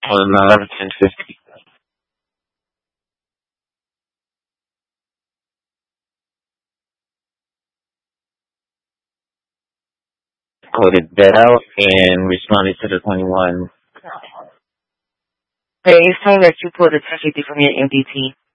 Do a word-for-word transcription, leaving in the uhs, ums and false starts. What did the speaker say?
on another ten fifty. Coded that out and responded to the twenty-one. Okay, it's saying that you pulled a ten fifty from your M D T.